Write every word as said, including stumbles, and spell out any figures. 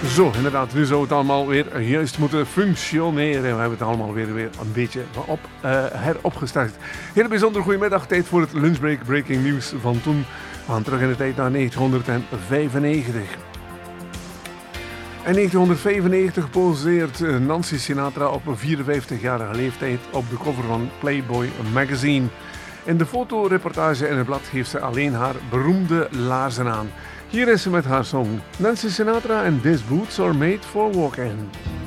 Zo, inderdaad, nu zou het allemaal weer juist moeten functioneren. We hebben het allemaal weer, weer een beetje op, uh, heropgestart. Heel bijzonder goedemiddag, tijd voor het lunchbreak breaking news van toen. We gaan terug in de tijd naar negentien vijfennegentig. In negentien vijfennegentig poseert Nancy Sinatra op een vierenvijftigjarige leeftijd op de cover van Playboy magazine. In de fotoreportage in het blad heeft ze alleen haar beroemde laarzen aan. Hier is ze met haar song Nancy Sinatra and These Boots Are Made for Walking.